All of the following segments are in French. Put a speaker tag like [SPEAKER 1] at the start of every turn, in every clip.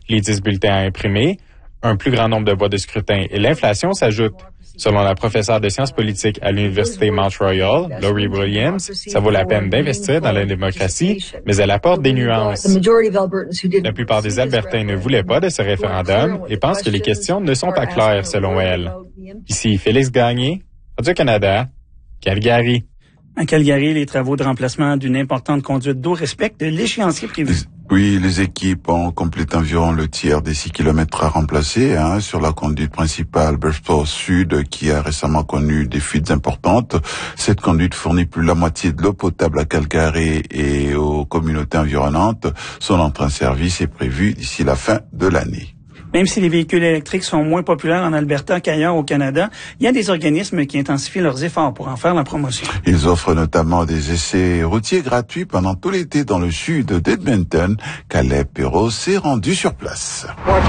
[SPEAKER 1] les 10 bulletins à imprimer, un plus grand nombre de voix de scrutin et l'inflation s'ajoutent. Selon la professeure de sciences politiques à l'Université Mount Royal, Laurie Williams, ça vaut la peine d'investir dans la démocratie, mais elle apporte des nuances. La plupart des Albertains ne voulaient pas de ce référendum et pensent que les questions ne sont pas claires, selon elle. Ici, Félix Gagné, Radio-Canada, Calgary.
[SPEAKER 2] À Calgary, les travaux de remplacement d'une importante conduite d'eau respectent l'échéancier prévu.
[SPEAKER 3] Oui, les équipes ont complété environ le tiers des 6 kilomètres à remplacer sur la conduite principale Birchport Sud qui a récemment connu des fuites importantes. Cette conduite fournit plus de la moitié de l'eau potable à Calgary et aux communautés environnantes. Son entrée en service est prévue d'ici la fin de l'année.
[SPEAKER 2] Même si les véhicules électriques sont moins populaires en Alberta qu'ailleurs au Canada, il y a des organismes qui intensifient leurs efforts pour en faire la promotion.
[SPEAKER 3] Ils offrent notamment des essais routiers gratuits pendant tout l'été dans le sud d'Edmonton. Caleb Perrault s'est rendu sur place.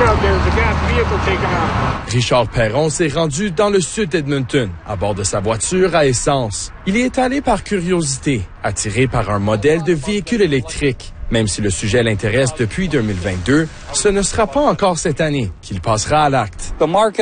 [SPEAKER 4] Richard Perron s'est rendu dans le sud d'Edmonton, à bord de sa voiture à essence. Il y est allé par curiosité, attiré par un modèle de véhicule électrique. Même si le sujet l'intéresse depuis 2022, ce ne sera pas encore cette année qu'il passera à l'acte.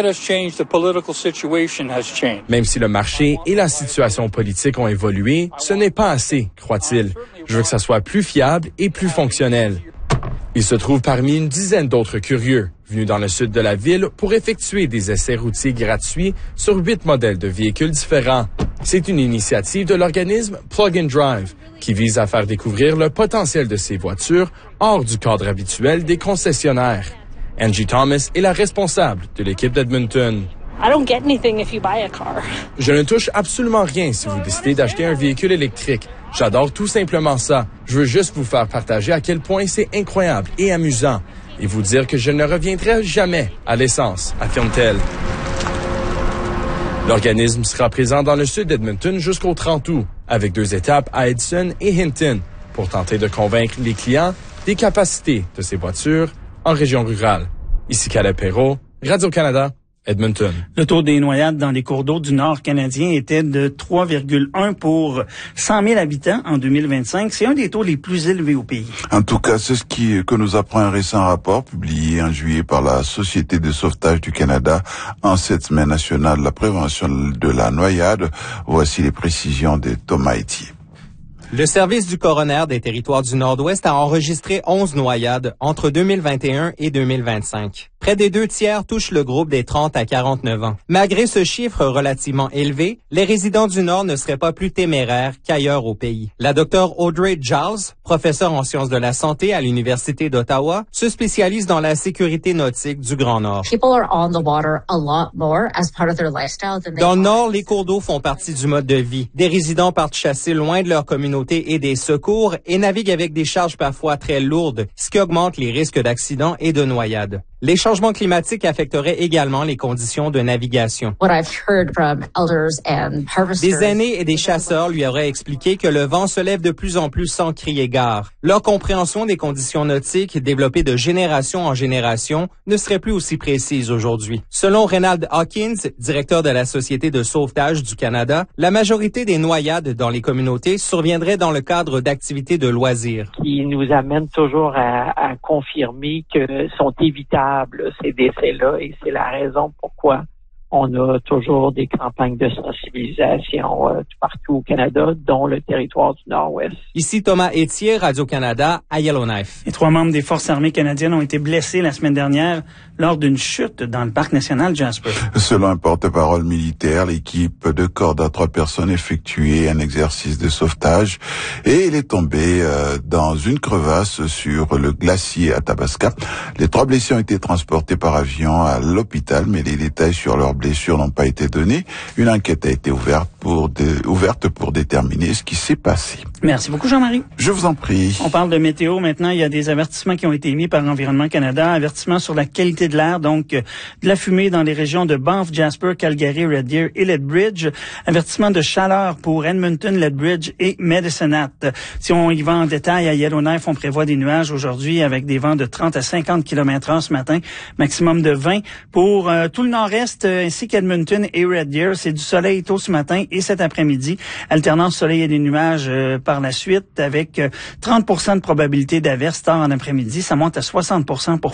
[SPEAKER 4] Même si le marché et la situation politique ont évolué, ce n'est pas assez, croit-il. Je veux que ça soit plus fiable et plus fonctionnel. Il se trouve parmi une dizaine d'autres curieux, venus dans le sud de la ville pour effectuer des essais routiers gratuits sur 8 modèles de véhicules différents. C'est une initiative de l'organisme Plug and Drive, qui vise à faire découvrir le potentiel de ces voitures hors du cadre habituel des concessionnaires. Angie Thomas est la responsable de l'équipe d'Edmonton. Je ne touche absolument rien si vous décidez d'acheter un véhicule électrique. J'adore tout simplement ça. Je veux juste vous faire partager à quel point c'est incroyable et amusant et vous dire que je ne reviendrai jamais à l'essence, affirme-t-elle. L'organisme sera présent dans le sud d'Edmonton jusqu'au 30 août, avec 2 étapes à Edson et Hinton, pour tenter de convaincre les clients des capacités de ces voitures en région rurale. Ici Caleb Perrault, Radio-Canada, Edmonton.
[SPEAKER 2] Le taux des noyades dans les cours d'eau du Nord canadien était de 3,1 pour 100 000 habitants en 2025. C'est un des taux les plus élevés au pays.
[SPEAKER 3] En tout cas, c'est ce que nous apprend un récent rapport publié en juillet par la Société de sauvetage du Canada en cette semaine nationale de la prévention de la noyade. Voici les précisions de Thomas Etier.
[SPEAKER 5] Le service du coroner des territoires du Nord-Ouest a enregistré 11 noyades entre 2021 et 2025. Près des 2 tiers touchent le groupe des 30 à 49 ans. Malgré ce chiffre relativement élevé, les résidents du Nord ne seraient pas plus téméraires qu'ailleurs au pays. La docteure Audrey Giles, professeure en sciences de la santé à l'Université d'Ottawa, se spécialise dans la sécurité nautique du Grand Nord. Dans le Nord, les cours d'eau font partie du mode de vie. Des résidents partent chasser loin de leur communauté et des secours et naviguent avec des charges parfois très lourdes, ce qui augmente les risques d'accidents et de noyades. Les changements climatiques affecteraient également les conditions de navigation. Des aînés et des chasseurs lui auraient expliqué que le vent se lève de plus en plus sans crier gare. Leur compréhension des conditions nautiques, développée de génération en génération, ne serait plus aussi précise aujourd'hui. Selon Reynald Hawkins, directeur de la Société de sauvetage du Canada, la majorité des noyades dans les communautés surviendraient dans le cadre d'activités de loisirs.
[SPEAKER 6] Qui nous amène toujours à confirmer que sont évitables ces décès-là et c'est la raison pourquoi on a toujours des campagnes de sensibilisation partout au Canada, dont le territoire du Nord-Ouest.
[SPEAKER 5] Ici Thomas Etier, Radio-Canada, à Yellowknife.
[SPEAKER 2] Les 3 membres des forces armées canadiennes ont été blessés la semaine dernière lors d'une chute dans le parc national Jasper.
[SPEAKER 3] Selon un porte-parole militaire, l'équipe de corde à 3 personnes effectuait un exercice de sauvetage et il est tombé dans une crevasse sur le glacier Athabasca. Les 3 blessés ont été transportés par avion à l'hôpital, mais les détails sur leurs blessures n'ont pas été donnés. Une enquête a été ouverte pour déterminer ce qui s'est passé.
[SPEAKER 2] Merci beaucoup, Jean-Marie.
[SPEAKER 3] Je vous en prie.
[SPEAKER 2] On parle de météo maintenant. Il y a des avertissements qui ont été émis par Environnement Canada. Avertissement sur la qualité de l'air, donc de la fumée dans les régions de Banff, Jasper, Calgary, Red Deer et Lethbridge. Avertissement de chaleur pour Edmonton, Lethbridge et Medicine Hat. Si on y va en détail, à Yellowknife, on prévoit des nuages aujourd'hui avec des vents de 30 à 50 km/h ce matin, maximum de 20. Pour tout le nord-est ainsi qu'Edmonton et Red Deer, c'est du soleil tôt ce matin et cet après-midi. Alternance soleil et des nuages par la suite avec 30% de probabilité d'averse tard en après-midi. Ça monte à 60% pour